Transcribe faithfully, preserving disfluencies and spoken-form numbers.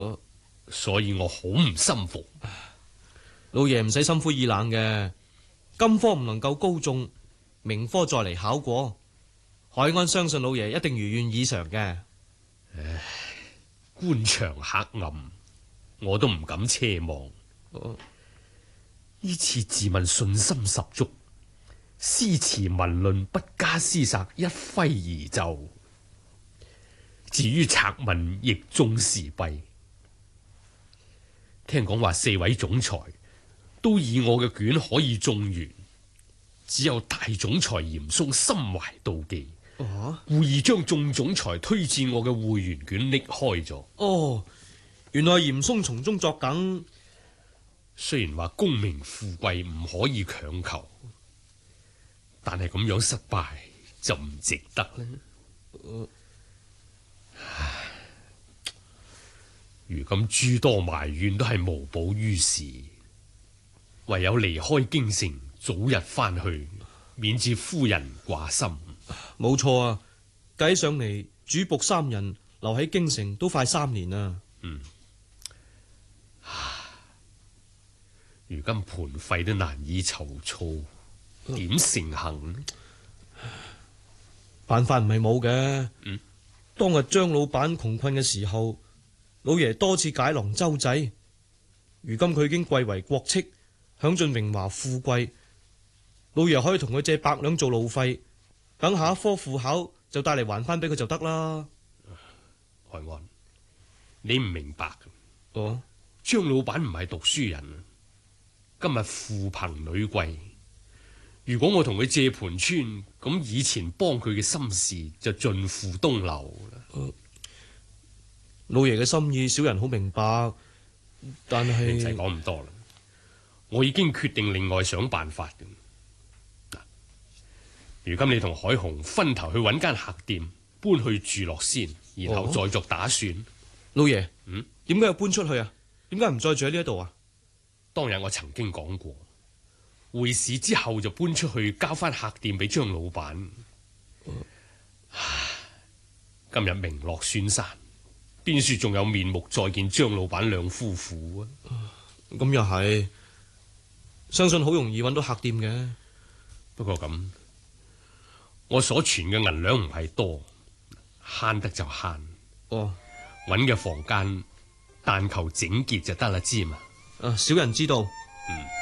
呃、所以我好唔心服。 老爺唔使心灰意冷嘅，金科唔能夠高中，明科再嚟考過。海安相信老爺一定如願以償嘅。 唉，官場黑暗，我都唔敢奢望。呢、呃、次自問信心十足，詩詞文論不加思索，一揮而就。至於策問，亦終時弊。聽講話四位總裁都以我嘅卷可以中原，只有大總裁嚴嵩心懷妒忌。 啊、 故意將眾總裁推薦我嘅會員卷拎開咗。 哦，原來嚴嵩從中作梗。 雖然話功名富貴唔可以強求，但係咁樣失敗就唔值得啦。呃、唉，如今諸多埋怨都係無補於事，唯有離開京城，早日翻去，免致夫人掛心。 冇錯啊，計上嚟主僕三人留喺京城都快三年啦。 嗯，如今盤費都難以籌措，點成行呢？ 辦法唔係冇嘅。 嗯， 當日張老闆窮困嘅時候，老爺多次解囊周濟。如今佢已經貴為國戚，享盡榮華富貴，老爺可以同佢借百兩做路費。等下一科復考就帶嚟還翻俾佢就得啦。 海安，你唔明白。 哦， 張老闆唔係讀書人，今日父憑女貴。如果我同佢借盤村，咁以前幫佢嘅心事就盡付東流啦。 呃、老爺嘅心意，小人好明白，但係唔使講咁多啦。我已經決定另外想辦法嘅。如今你同海雄分頭去揾間客店搬去住落先，然後再作打算。 哦、老爺， 嗯， 點解要搬出去啊？點解唔再住喺呢一度啊？ 當日我曾經講過，會試之後就搬出去交翻客店俾張老闆。哦、今日名落孫山，邊處仲有面目再見張老闆兩夫婦啊？ 咁又係，相信好容易揾到客店嘅。 不過咁。我所存嘅銀兩唔係多，慳得就慳。 哦， 揾嘅房間但求整潔就得啦，知嘛？ 啊，小人知道。 嗯。